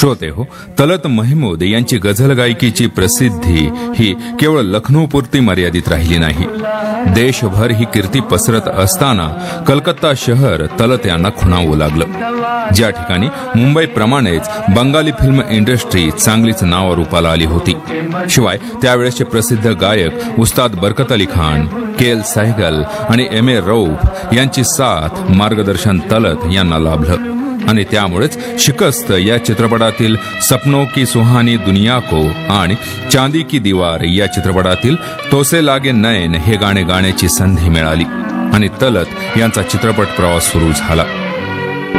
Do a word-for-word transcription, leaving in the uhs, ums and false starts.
श्रोते हो, तलत महमूद यांची गझल गायकीची प्रसिद्धी ही केवळ लखनौपुरती मर्यादित राहिली नाही. देशभर ही कीर्ती पसरत असताना कलकत्ता शहर तलत यांना खुणावू लागलं. ज्या ठिकाणी मुंबईप्रमाणेच बंगाली फिल्म इंडस्ट्री चांगलीच नावारूपाला आली होती. शिवाय त्यावेळेचे प्रसिद्ध गायक उस्ताद बरकत अली खान, के एल सहगल आणि एम ए रऊफ यांची साथ मार्गदर्शन तलत यांना लाभलं आणि त्यामुळेच शिकस्त या चित्रपटातील सपनों की सुहानी दुनिया को आणि चांदी की दीवार या चित्रपटातील तोसे लागे नयन हे गाणे गाण्याची संधी मिळाली आणि तलत यांचा चित्रपट प्रवास सुरू झाला.